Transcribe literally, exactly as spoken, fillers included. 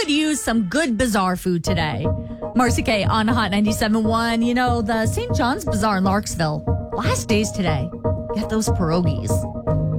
could use some good bazaar food today. Marcy K on Hot ninety-seven point one. You know, the Saint John's Bazaar in Larksville. Last days today. Get those pierogies.